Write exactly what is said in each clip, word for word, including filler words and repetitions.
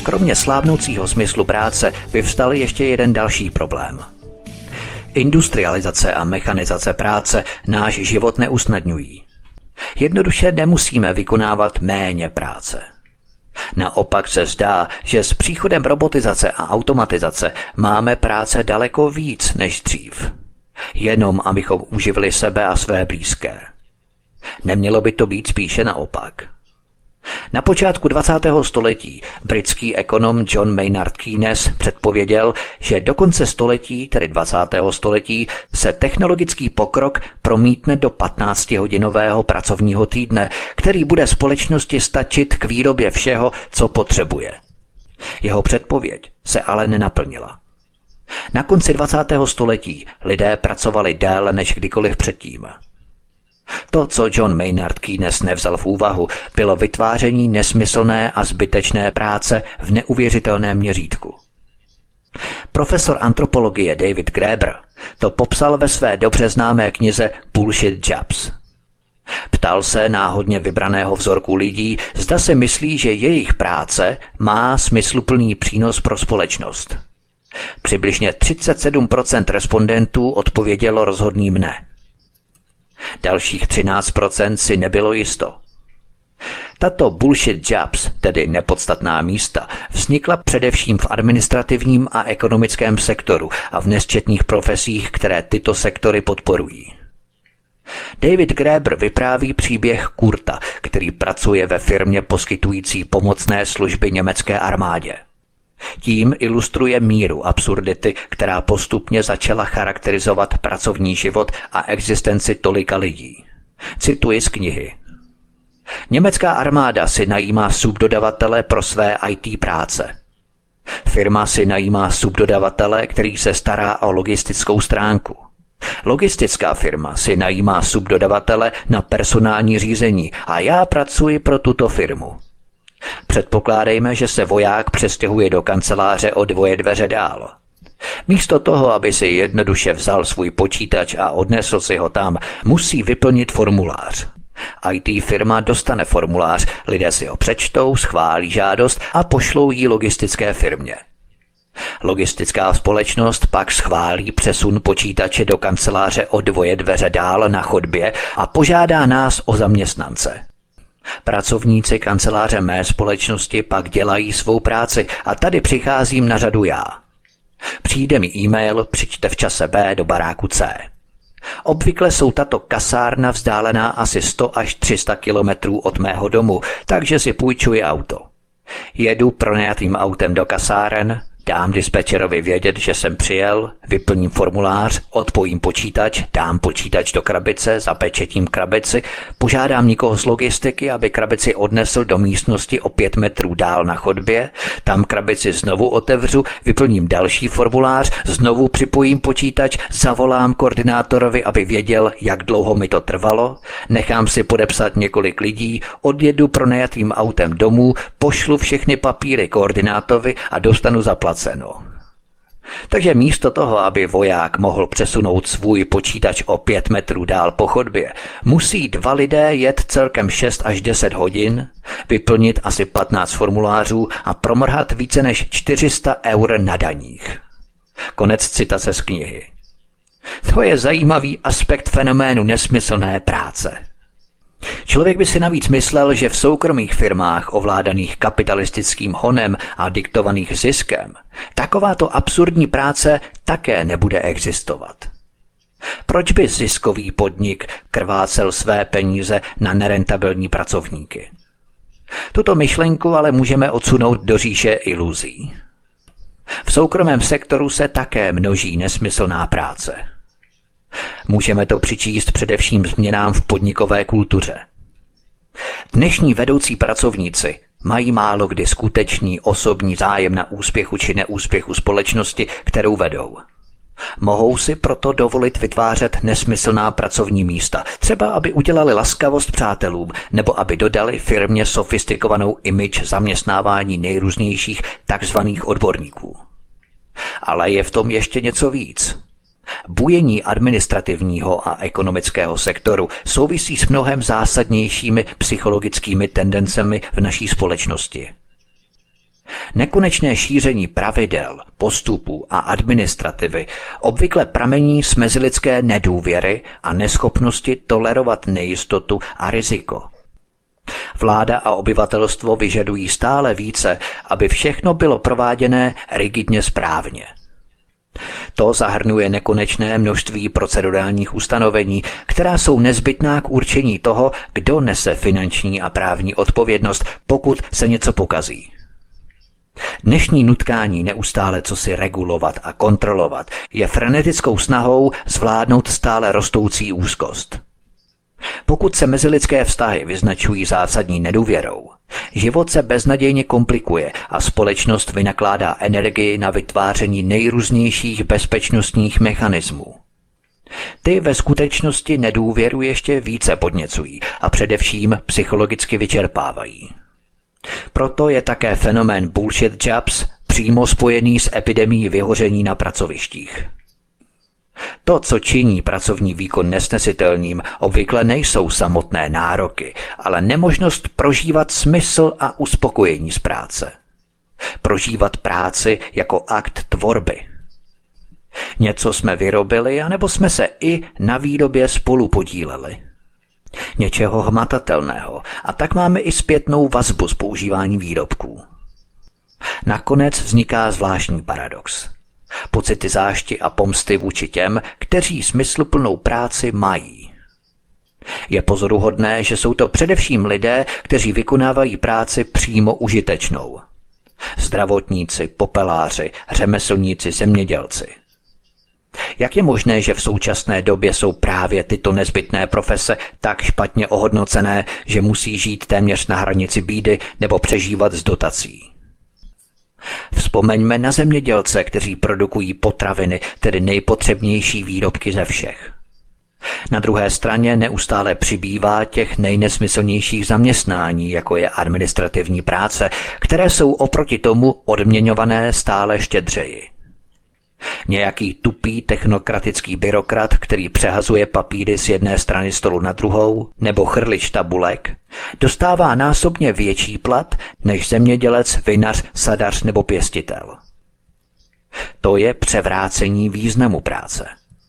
Kromě slábnoucího smyslu práce vyvstal ještě jeden další problém. Industrializace a mechanizace práce náš život neusnadňují. Jednoduše nemusíme vykonávat méně práce. Naopak se zdá, že s příchodem robotizace a automatizace máme práce daleko víc než dřív. Jenom abychom uživili sebe a své blízké. Nemělo by to být spíše naopak. Na počátku dvacátého století britský ekonom John Maynard Keynes předpověděl, že do konce století, tedy dvacátého století, se technologický pokrok promítne do patnáctihodinového pracovního týdne, který bude společnosti stačit k výrobě všeho, co potřebuje. Jeho předpověď se ale nenaplnila. Na konci dvacátého století lidé pracovali déle než kdykoliv předtím. To, co John Maynard Keynes nevzal v úvahu, bylo vytváření nesmyslné a zbytečné práce v neuvěřitelném měřítku. Profesor antropologie David Graeber to popsal ve své dobře známé knize Bullshit Jobs. Ptal se náhodně vybraného vzorku lidí, zda se myslí, že jejich práce má smysluplný přínos pro společnost. Přibližně třicet sedm procent respondentů odpovědělo rozhodným ne. Dalších třináct procent si nebylo jisto. Tato bullshit jobs, tedy nepodstatná místa, vznikla především v administrativním a ekonomickém sektoru a v nesčetných profesích, které tyto sektory podporují. David Graeber vypráví příběh Kurta, který pracuje ve firmě poskytující pomocné služby německé armádě. Tím ilustruje míru absurdity, která postupně začala charakterizovat pracovní život a existenci tolika lidí. Cituji z knihy. Německá armáda si najímá subdodavatele pro své í té práce. Firma si najímá subdodavatele, který se stará o logistickou stránku. Logistická firma si najímá subdodavatele na personální řízení a já pracuji pro tuto firmu. Předpokládejme, že se voják přestěhuje do kanceláře o dvoje dveře dál. Místo toho, aby si jednoduše vzal svůj počítač a odnesl si ho tam, musí vyplnit formulář. í té firma dostane formulář, lidé si ho přečtou, schválí žádost a pošlou ji logistické firmě. Logistická společnost pak schválí přesun počítače do kanceláře o dvoje dveře dál na chodbě a požádá nás o zaměstnance. Pracovníci kanceláře mé společnosti pak dělají svou práci a tady přicházím na řadu já. Přijde mi e-mail, přijďte v čase B do baráku C. Obvykle jsou tato kasárna vzdálená asi sto až tři sta kilometrů od mého domu, takže si půjčuji auto. Jedu pronajatým autem do kasáren, dám dispečerovi vědět, že jsem přijel, vyplním formulář, odpojím počítač, dám počítač do krabice, zapečetím krabici, požádám někoho z logistiky, aby krabici odnesl do místnosti o pět metrů dál na chodbě, tam krabici znovu otevřu, vyplním další formulář, znovu připojím počítač, zavolám koordinátorovi, aby věděl, jak dlouho mi to trvalo, nechám si podepsat několik lidí, odjedu pronajatým autem domů, pošlu všechny papíry koordinátorovi a dostanu zaplaceno. Takže místo toho, aby voják mohl přesunout svůj počítač o pět metrů dál po chodbě, musí dva lidé jet celkem šest až deset hodin, vyplnit asi patnáct formulářů a promrhat více než čtyři sta eur na daních. Konec citace z knihy. To je zajímavý aspekt fenoménu nesmyslné práce. Člověk by si navíc myslel, že v soukromých firmách ovládaných kapitalistickým honem a diktovaných ziskem takováto absurdní práce také nebude existovat. Proč by ziskový podnik krvácel své peníze na nerentabilní pracovníky? Tuto myšlenku ale můžeme odsunout do říše iluzí. V soukromém sektoru se také množí nesmyslná práce. Můžeme to přičíst především změnám v podnikové kultuře. Dnešní vedoucí pracovníci mají málo kdy skutečný osobní zájem na úspěchu či neúspěchu společnosti, kterou vedou. Mohou si proto dovolit vytvářet nesmyslná pracovní místa, třeba aby udělali laskavost přátelům, nebo aby dodali firmě sofistikovanou image zaměstnávání nejrůznějších takzvaných odborníků. Ale je v tom ještě něco víc. Bujení administrativního a ekonomického sektoru souvisí s mnohem zásadnějšími psychologickými tendencemi v naší společnosti. Nekonečné šíření pravidel, postupů a administrativy obvykle pramení z mezilidské nedůvěry a neschopnosti tolerovat nejistotu a riziko. Vláda a obyvatelstvo vyžadují stále více, aby všechno bylo prováděné rigidně správně. To zahrnuje nekonečné množství procedurálních ustanovení, která jsou nezbytná k určení toho, kdo nese finanční a právní odpovědnost, pokud se něco pokazí. Dnešní nutkání neustále cosi regulovat a kontrolovat je frenetickou snahou zvládnout stále rostoucí úzkost. Pokud se mezilidské vztahy vyznačují zásadní nedůvěrou, život se beznadějně komplikuje a společnost vynakládá energii na vytváření nejrůznějších bezpečnostních mechanismů. Ty ve skutečnosti nedůvěru ještě více podněcují a především psychologicky vyčerpávají. Proto je také fenomén bullshit jobs přímo spojený s epidemií vyhoření na pracovištích. To, co činí pracovní výkon nesnesitelným, obvykle nejsou samotné nároky, ale nemožnost prožívat smysl a uspokojení z práce. Prožívat práci jako akt tvorby. Něco jsme vyrobili, anebo jsme se i na výrobě spolu podíleli. Něčeho hmatatelného, a tak máme i zpětnou vazbu z používání výrobků. Nakonec vzniká zvláštní paradox. Pocity zášti a pomsty vůči těm, kteří smysluplnou práci mají. Je pozoruhodné, že jsou to především lidé, kteří vykonávají práci přímo užitečnou. Zdravotníci, popeláři, řemeslníci, zemědělci. Jak je možné, že v současné době jsou právě tyto nezbytné profese tak špatně ohodnocené, že musí žít téměř na hranici bídy nebo přežívat z dotací? Vzpomeňme na zemědělce, kteří produkují potraviny, tedy nejpotřebnější výrobky ze všech. Na druhé straně neustále přibývá těch nejnesmyslnějších zaměstnání, jako je administrativní práce, které jsou oproti tomu odměňované stále štědřeji. Nějaký tupý technokratický byrokrat, který přehazuje papíry z jedné strany stolu na druhou, nebo chrlič tabulek, dostává násobně větší plat než zemědělec, vinař, sadař nebo pěstitel. To je převrácení významu práce.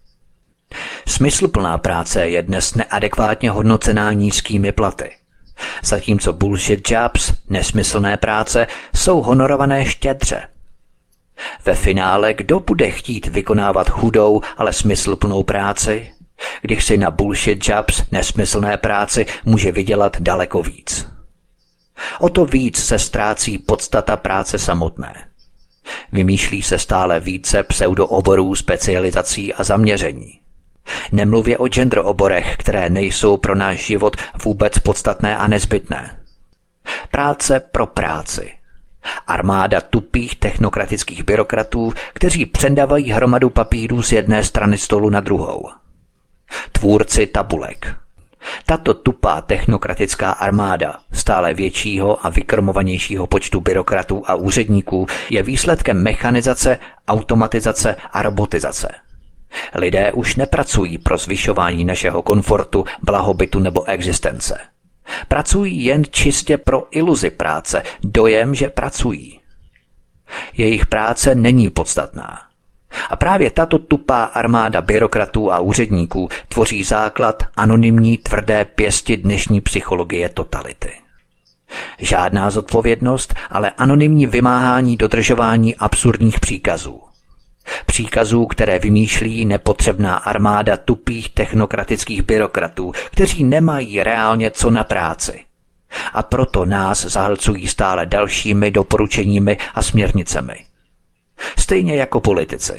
Smysluplná práce je dnes neadekvátně hodnocená nízkými platy. Zatímco bullshit jobs, nesmyslné práce, jsou honorované štědře. Ve finále kdo bude chtít vykonávat chudou, ale smysluplnou práci, když si na bullshit jobs, nesmyslné práci, může vydělat daleko víc. O to víc se ztrácí podstata práce samotné. Vymýšlí se stále více pseudooborů, specializací a zaměření. Nemluvě o gender oborech, které nejsou pro náš život vůbec podstatné a nezbytné. Práce pro práci. Armáda tupých technokratických byrokratů, kteří předávají hromadu papírů z jedné strany stolu na druhou. Tvůrci tabulek. Tato tupá technokratická armáda stále většího a vykrmovanějšího počtu byrokratů a úředníků je výsledkem mechanizace, automatizace a robotizace. Lidé už nepracují pro zvyšování našeho komfortu, blahobytu nebo existence. Pracují jen čistě pro iluzi práce, dojem, že pracují. Jejich práce není podstatná. A právě tato tupá armáda byrokratů a úředníků tvoří základ anonymní tvrdé pěsti dnešní psychologie totality. Žádná zodpovědnost, ale anonymní vymáhání dodržování absurdních příkazů. Příkazů, které vymýšlí nepotřebná armáda tupých technokratických byrokratů, kteří nemají reálně co na práci. A proto nás zahlcují stále dalšími doporučeními a směrnicemi. Stejně jako politici.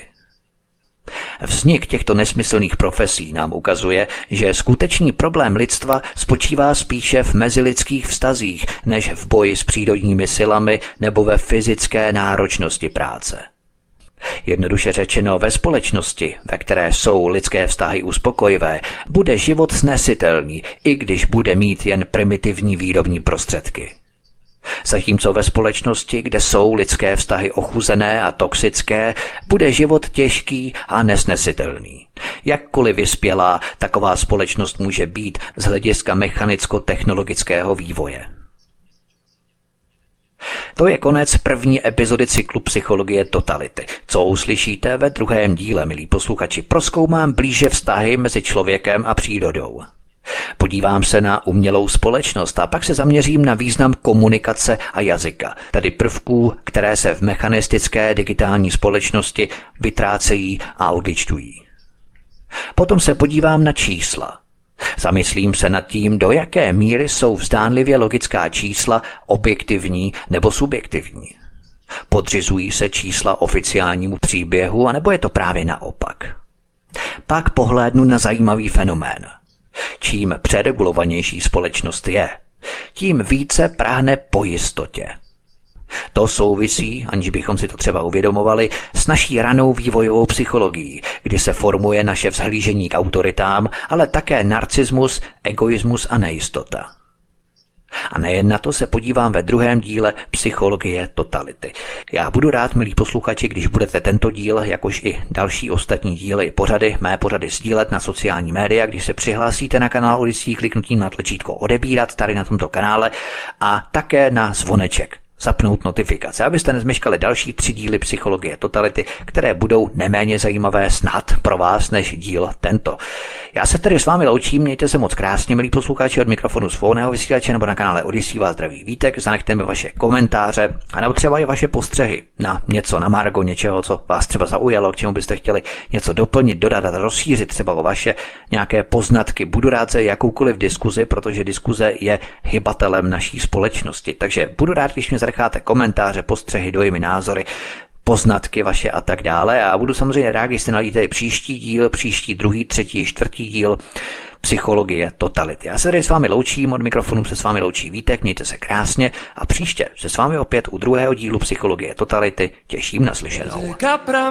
Vznik těchto nesmyslných profesí nám ukazuje, že skutečný problém lidstva spočívá spíše v mezilidských vztazích, než v boji s přírodními silami nebo ve fyzické náročnosti práce. Jednoduše řečeno, ve společnosti, ve které jsou lidské vztahy uspokojivé, bude život snesitelný, i když bude mít jen primitivní výrobní prostředky. Zatímco ve společnosti, kde jsou lidské vztahy ochuzené a toxické, bude život těžký a nesnesitelný. Jakkoliv vyspělá taková společnost může být z hlediska mechanicko-technologického vývoje. to je konec první epizody cyklu Psychologie totality. Co uslyšíte ve druhém díle, milí posluchači, prozkoumám blíže vztahy mezi člověkem a přírodou. Podívám se na umělou společnost a pak se zaměřím na význam komunikace a jazyka, tedy prvků, které se v mechanistické digitální společnosti vytrácejí a odličťují. Potom se podívám na čísla. Zamyslím se nad tím, do jaké míry jsou vzdánlivě logická čísla objektivní nebo subjektivní. Podřizují se čísla oficiálnímu příběhu, anebo je to právě naopak. Pak pohlédnu na zajímavý fenomén. Čím přeregulovanější společnost je, tím více práhne po jistotě. To souvisí, aniž bychom si to třeba uvědomovali, s naší ranou vývojovou psychologií, kdy se formuje naše vzhlížení k autoritám, ale také narcismus, egoismus a nejistota. A nejen na to se podívám ve druhém díle Psychologie totality. Já budu rád, milí posluchači, když budete tento díl, jakož i další ostatní díly, pořady, mé pořady sdílet na sociální média, když se přihlásíte na kanál Odyssey kliknutím na tlačítko odebírat tady na tomto kanále a také na zvoneček. Zapnout notifikace, abyste nezmeškali další tři díly Psychologie totality, které budou neméně zajímavé snad pro vás než díl tento. Já se tedy s vámi loučím, mějte se moc krásně, milí posluchači, od mikrofonu svobodného vysílače nebo na kanále Odyssey vás zdraví Vítek, zanechte mi vaše komentáře a nebo třeba i vaše postřehy na něco, na margo něčeho, co vás třeba zaujalo, k čemu byste chtěli něco doplnit, dodat a rozšířit třeba o vaše nějaké poznatky. Budu rád za jakoukoliv diskuzi, protože diskuze je hybatelem naší společnosti, takže budu rád, když mě zanecháte komentáře, postřehy, dojmy, názory, poznatky vaše a tak dále. A budu samozřejmě rád, když jste nalíte příští díl, příští druhý, třetí, čtvrtý díl Psychologie totality. Já se tady s vámi loučím, od mikrofonu se s vámi loučí Vítek, mějte se krásně a příště se s vámi opět u druhého dílu Psychologie totality těším na slyšenou.